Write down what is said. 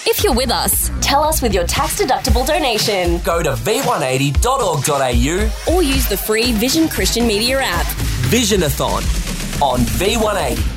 If you're with us, Tell us with your tax-deductible donation. Go to v180.org.au or use the free Vision Christian Media app. Visionathon on V180.